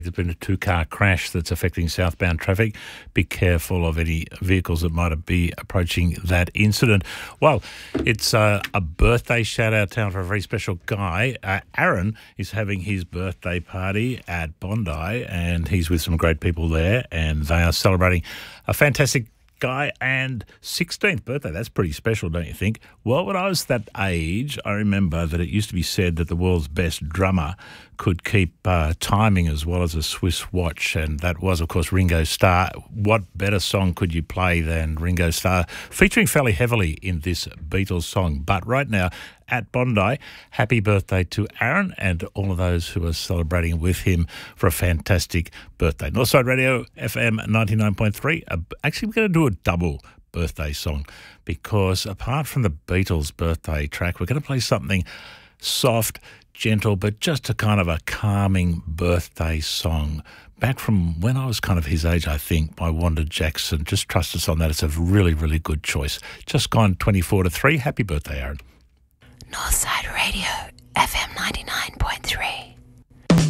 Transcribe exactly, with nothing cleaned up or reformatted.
There's been a two-car crash that's affecting southbound traffic. Be careful of any vehicles that might be approaching that incident. Well, it's uh, a birthday shout-out town for a very special guy. Uh, Aaron is having his birthday party at Bondi, and he's with some great people there, and they are celebrating a fantastic guy and sixteenth birthday. That's pretty special, don't you think? Well, when I was that age, I remember that it used to be said that the world's best drummer could keep uh, timing as well as a Swiss watch, and that was, of course, Ringo Starr. What better song could you play than Ringo Starr, featuring fairly heavily in this Beatles song? But right now, at Bondi, happy birthday to Aaron and all of those who are celebrating with him for a fantastic birthday. Northside Radio, F M ninety-nine point three. Uh, actually, we're going to do a double birthday song because apart from the Beatles' birthday track, we're going to play something soft, gentle, but just a kind of a calming birthday song. Back from when I was kind of his age, I think, by Wanda Jackson. Just trust us on that. It's a really, really good choice. Just gone twenty-four to three. Happy birthday, Aaron. Northside Radio.